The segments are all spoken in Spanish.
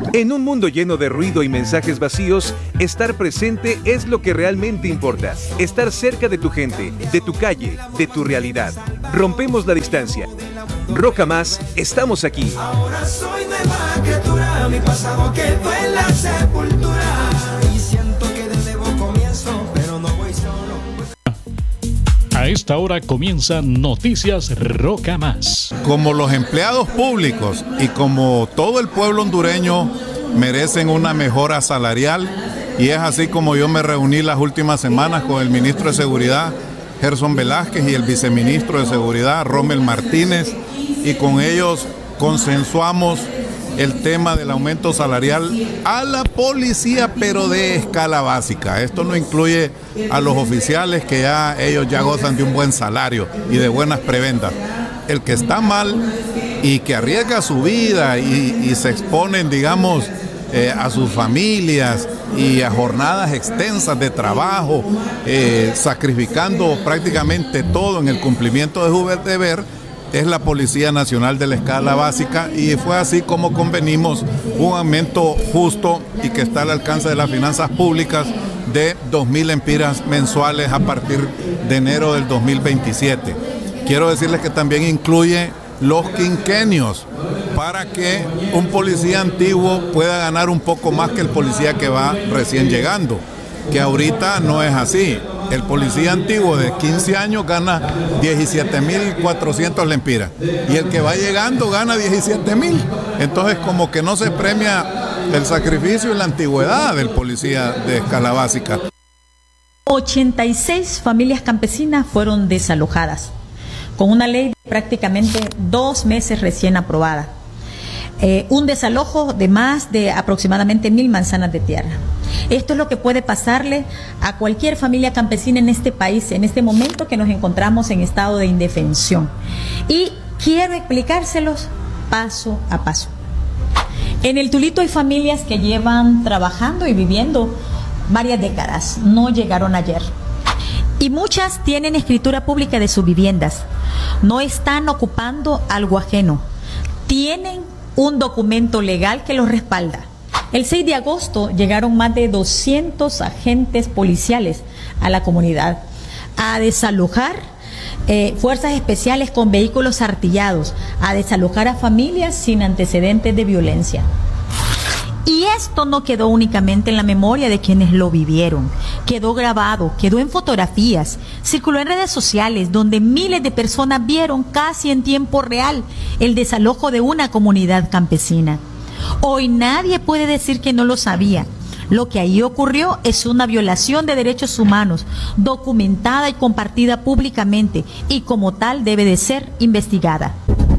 En un mundo lleno de ruido y mensajes vacíos, estar presente es lo que realmente importa. Estar cerca de tu gente, de tu calle, de tu realidad. Rompemos la distancia. Roca Más, estamos aquí. Ahora soy nueva criatura, mi pasado quedó en la sepultura. Y siento que de nuevo comienzo, pero no voy solo. A esta hora comienzan Noticias Roca Más. Como los empleados públicos y como todo el pueblo hondureño merecen una mejora salarial, y es así como yo me reuní las últimas semanas con el ministro de Seguridad, Gerson Velázquez, y el viceministro de Seguridad, Rommel Martínez, y con ellos consensuamos el tema del aumento salarial a la policía, pero de escala básica. Esto no incluye a los oficiales, que ellos ya gozan de un buen salario y de buenas prebendas. El que está mal y que arriesga su vida y se exponen, digamos, a sus familias y a jornadas extensas de trabajo, sacrificando prácticamente todo en el cumplimiento de su deber, es la Policía Nacional de la escala básica, y fue así como convenimos un aumento justo y que está al alcance de las finanzas públicas de 2.000 lempiras mensuales a partir de enero del 2027. Quiero decirles que también incluye los quinquenios para que un policía antiguo pueda ganar un poco más que el policía que va recién llegando, que ahorita no es así. El policía antiguo de 15 años gana 17.400 lempiras y el que va llegando gana 17.000. Entonces, como que no se premia el sacrificio y la antigüedad del policía de escala básica. 86 familias campesinas fueron desalojadas, con una ley de prácticamente 2 meses recién aprobada. Un desalojo de más de aproximadamente 1.000 manzanas de tierra. Esto es lo que puede pasarle a cualquier familia campesina en este país, en este momento que nos encontramos en estado de indefensión. Y quiero explicárselos paso a paso. En el Tulito hay familias que llevan trabajando y viviendo varias décadas, no llegaron ayer. Y muchas tienen escritura pública de sus viviendas, no están ocupando algo ajeno, tienen un documento legal que los respalda. El 6 de agosto llegaron más de 200 agentes policiales a la comunidad a desalojar fuerzas especiales con vehículos artillados, a desalojar a familias sin antecedentes de violencia. Y esto no quedó únicamente en la memoria de quienes lo vivieron, quedó grabado, quedó en fotografías, circuló en redes sociales donde miles de personas vieron casi en tiempo real el desalojo de una comunidad campesina. Hoy nadie puede decir que no lo sabía. Lo que ahí ocurrió es una violación de derechos humanos, documentada y compartida públicamente, y como tal debe de ser investigada.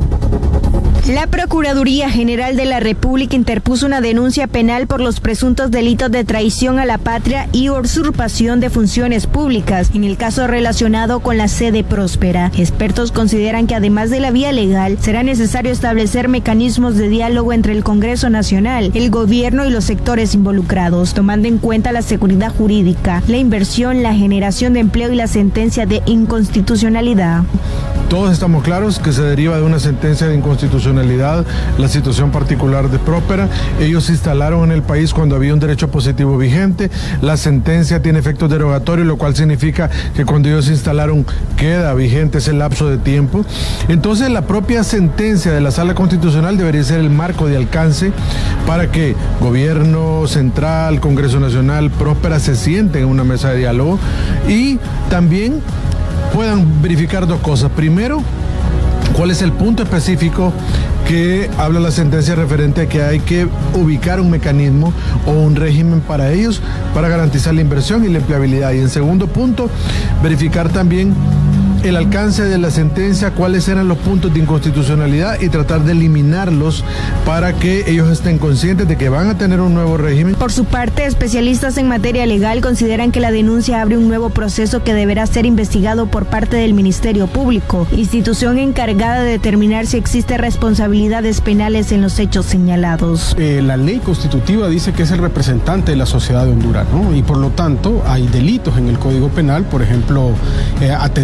La Procuraduría General de la República interpuso una denuncia penal por los presuntos delitos de traición a la patria y usurpación de funciones públicas, en el caso relacionado con la sede Próspera. Expertos consideran que además de la vía legal, será necesario establecer mecanismos de diálogo entre el Congreso Nacional, el gobierno y los sectores involucrados, tomando en cuenta la seguridad jurídica, la inversión, la generación de empleo y la sentencia de inconstitucionalidad. Todos estamos claros que se deriva de una sentencia de inconstitucionalidad la situación particular de Próspera. Ellos se instalaron en el país cuando había un derecho positivo vigente. La sentencia tiene efectos derogatorios, lo cual significa que cuando ellos se instalaron queda vigente ese lapso de tiempo. Entonces la propia sentencia de la Sala Constitucional debería ser el marco de alcance para que Gobierno Central, Congreso Nacional, Próspera se sienten en una mesa de diálogo y también puedan verificar dos cosas. Primero, cuál es el punto específico que habla la sentencia referente a que hay que ubicar un mecanismo o un régimen para ellos para garantizar la inversión y la empleabilidad. Y en segundo punto, verificar también el alcance de la sentencia, cuáles eran los puntos de inconstitucionalidad y tratar de eliminarlos para que ellos estén conscientes de que van a tener un nuevo régimen. Por su parte, especialistas en materia legal consideran que la denuncia abre un nuevo proceso que deberá ser investigado por parte del Ministerio Público, institución encargada de determinar si existe responsabilidades penales en los hechos señalados. La ley constitutiva dice que es el representante de la sociedad de Honduras, ¿no? Y por lo tanto hay delitos en el Código Penal, por ejemplo, atentar contra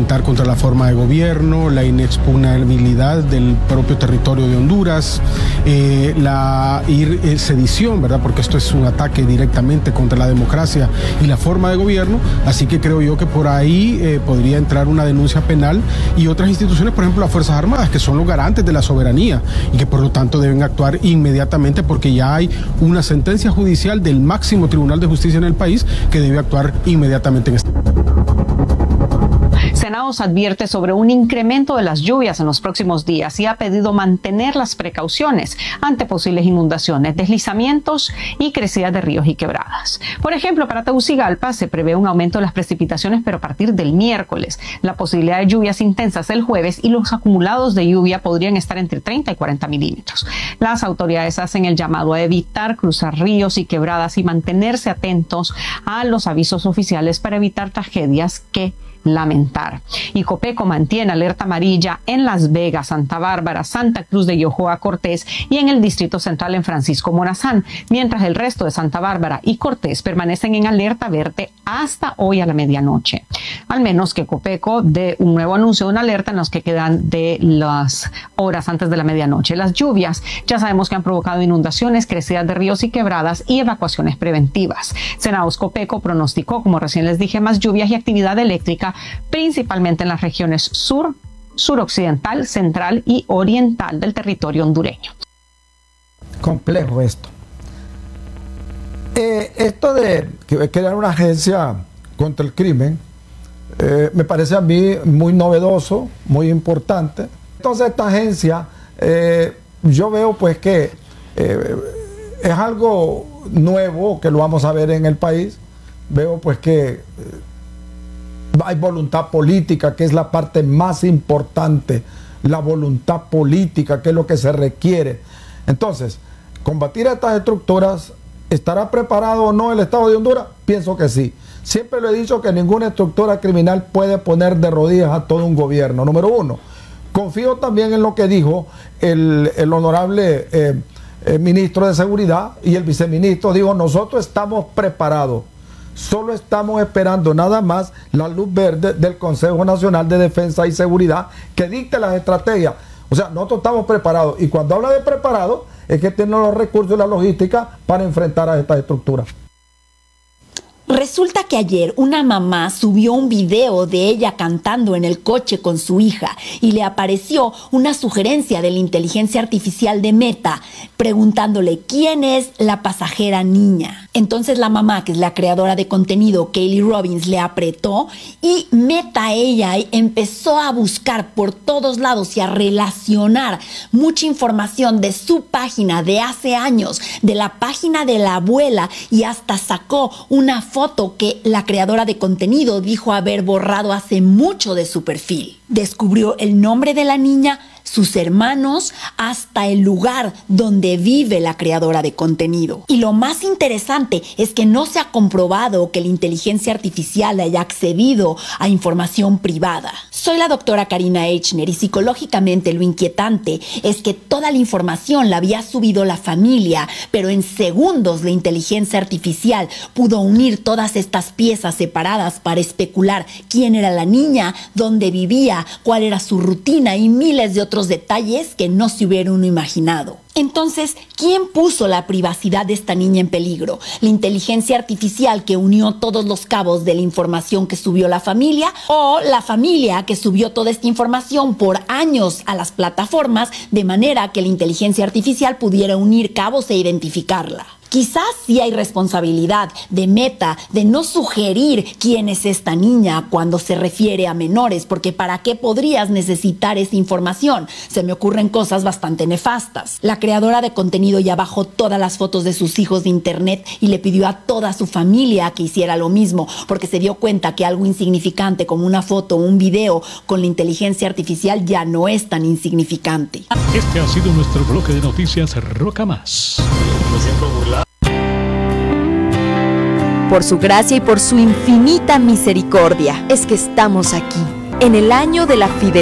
la forma de gobierno, la inexpugnabilidad del propio territorio de Honduras, la sedición, ¿verdad? Porque esto es un ataque directamente contra la democracia y la forma de gobierno, así que creo yo que por ahí podría entrar una denuncia penal y otras instituciones, por ejemplo las Fuerzas Armadas, que son los garantes de la soberanía y que por lo tanto deben actuar inmediatamente porque ya hay una sentencia judicial del máximo Tribunal de Justicia en el país que debe actuar inmediatamente en este. Senados advierte sobre un incremento de las lluvias en los próximos días y ha pedido mantener las precauciones ante posibles inundaciones, deslizamientos y crecidas de ríos y quebradas. Por ejemplo, para Tegucigalpa se prevé un aumento de las precipitaciones, pero a partir del miércoles. La posibilidad de lluvias intensas el jueves y los acumulados de lluvia podrían estar entre 30 y 40 milímetros. Las autoridades hacen el llamado a evitar cruzar ríos y quebradas y mantenerse atentos a los avisos oficiales para evitar tragedias que lamentar. Y Copeco mantiene alerta amarilla en Las Vegas, Santa Bárbara, Santa Cruz de Yojoa, Cortés y en el Distrito Central en Francisco Morazán, mientras el resto de Santa Bárbara y Cortés permanecen en alerta verde hasta hoy a la medianoche. Al menos que Copeco dé un nuevo anuncio de una alerta en los que quedan de las horas antes de la medianoche. Las lluvias ya sabemos que han provocado inundaciones, crecidas de ríos y quebradas y evacuaciones preventivas. Senados Copeco pronosticó, como recién les dije, más lluvias y actividad eléctrica, principalmente en las regiones sur, suroccidental, central y oriental del territorio hondureño. Complejo esto. Esto de crear una agencia contra el crimen me parece a mí muy novedoso, muy importante. Entonces esta agencia yo veo pues que es algo nuevo que lo vamos a ver en el país. Veo pues que hay voluntad política, que es la parte más importante, la voluntad política, que es lo que se requiere. Entonces, combatir a estas estructuras, ¿estará preparado o no el Estado de Honduras? Pienso que sí. Siempre le he dicho que ninguna estructura criminal puede poner de rodillas a todo un gobierno, número uno. Confío también en lo que dijo el honorable ministro de Seguridad y el viceministro. Digo, nosotros estamos preparados. Solo estamos esperando nada más la luz verde del Consejo Nacional de Defensa y Seguridad que dicte las estrategias. O sea, nosotros estamos preparados. Y cuando habla de preparados, es que tienen los recursos y la logística para enfrentar a estas estructuras. Resulta que ayer una mamá subió un video de ella cantando en el coche con su hija y le apareció una sugerencia de la inteligencia artificial de Meta preguntándole quién es la pasajera niña. Entonces la mamá, que es la creadora de contenido, Kaylee Robbins, le apretó y Meta ella empezó a buscar por todos lados y a relacionar mucha información de su página de hace años, de la página de la abuela, y hasta sacó una foto que la creadora de contenido dijo haber borrado hace mucho de su perfil. Descubrió el nombre de la niña, sus hermanos, hasta el lugar donde vive la creadora de contenido. Y lo más interesante es que no se ha comprobado que la inteligencia artificial haya accedido a información privada. Soy la doctora Karina Eichner y psicológicamente lo inquietante es que toda la información la había subido la familia, pero en segundos la inteligencia artificial pudo unir todas estas piezas separadas para especular quién era la niña, dónde vivía, cuál era su rutina y miles de otros detalles que no se hubiera uno imaginado. Entonces, ¿quién puso la privacidad de esta niña en peligro? ¿La inteligencia artificial que unió todos los cabos de la información que subió la familia? ¿O la familia que subió toda esta información por años a las plataformas de manera que la inteligencia artificial pudiera unir cabos e identificarla? Quizás sí hay responsabilidad de Meta de no sugerir quién es esta niña cuando se refiere a menores, porque ¿para qué podrías necesitar esa información? Se me ocurren cosas bastante nefastas. La creadora de contenido ya bajó todas las fotos de sus hijos de internet y le pidió a toda su familia que hiciera lo mismo, porque se dio cuenta que algo insignificante como una foto o un video con la inteligencia artificial ya no es tan insignificante. Este ha sido nuestro bloque de noticias Roca Más. Por su gracia y por su infinita misericordia es que estamos aquí, en el año de la fidelidad.